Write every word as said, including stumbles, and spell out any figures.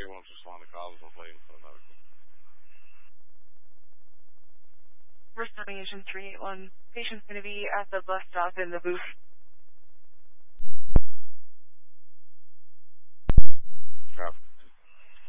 three one, just respond to calls and play for the medical. Responding Agent three eight one. Patient's going to be at the bus stop in the booth. Copy.